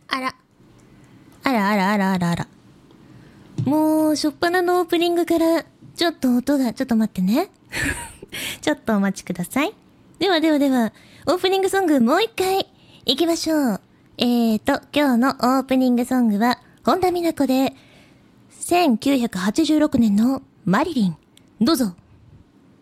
あら。あらあらあらあらあら。もう、しょっぱなのオープニングから、ちょっと音が、ちょっと待ってね。ちょっとお待ちください。では、オープニングソングもう一回、行きましょう。今日のオープニングソングは、本田美奈子で、1986年のマリリン。どうぞ。